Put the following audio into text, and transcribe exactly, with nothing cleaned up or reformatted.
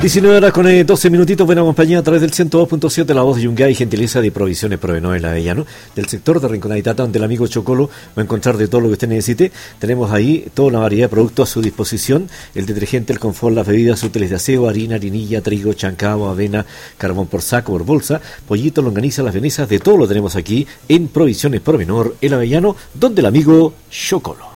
diecinueve horas con eh, doce minutitos, buena compañía a través del ciento dos punto siete, la voz de Yungay, gentileza de Provisiones Provenor en la Avellano, del sector de Rinconaditata, donde el amigo Chocolo va a encontrar de todo lo que usted necesite. Tenemos ahí toda una variedad de productos a su disposición: el detergente, el confort, las bebidas útiles de aseo, harina, harinilla, trigo, chancao, avena, carbón por saco, por bolsa, pollito, longaniza, las venezas, de todo lo tenemos aquí en Provisiones Provenor en la Avellano, donde el amigo Chocolo.